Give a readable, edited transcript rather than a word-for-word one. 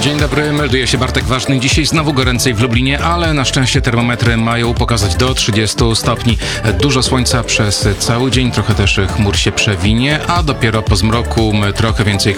Dzień dobry, melduje się Bartek Ważny. Dzisiaj znowu goręcej w Lublinie, ale na szczęście termometry mają pokazać do 30 stopni. Dużo słońca przez cały dzień, trochę też chmur się przewinie, a dopiero po zmroku trochę więcej